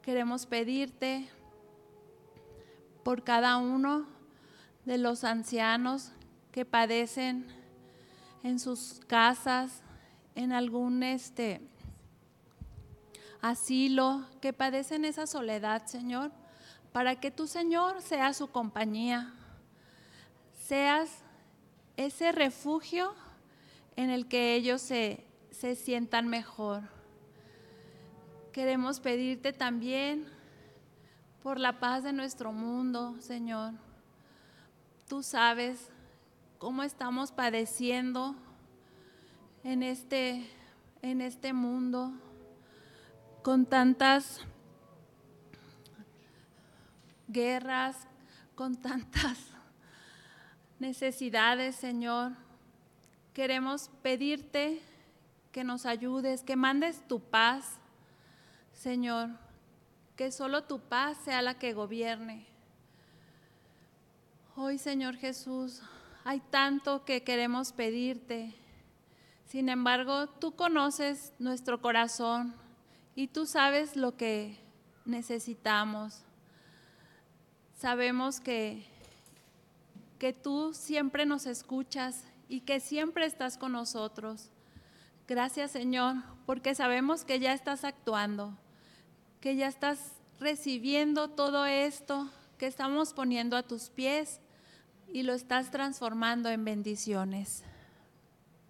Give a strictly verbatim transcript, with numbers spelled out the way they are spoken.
Queremos pedirte por cada uno de los ancianos que padecen en sus casas, en algún este, asilo, que padecen esa soledad, Señor, para que tu Señor sea su compañía, seas ese refugio en el que ellos se, se sientan mejor. Queremos pedirte también por la paz de nuestro mundo, Señor. Tú sabes cómo estamos padeciendo en este, en este mundo con tantas guerras, con tantas necesidades, Señor. Queremos pedirte que nos ayudes, que mandes tu paz, Señor, que solo tu paz sea la que gobierne. Hoy, Señor Jesús, hay tanto que queremos pedirte. Sin embargo, tú conoces nuestro corazón y tú sabes lo que necesitamos. Sabemos que, que tú siempre nos escuchas y que siempre estás con nosotros. Gracias, Señor, porque sabemos que ya estás actuando, que ya estás recibiendo todo esto que estamos poniendo a tus pies y lo estás transformando en bendiciones.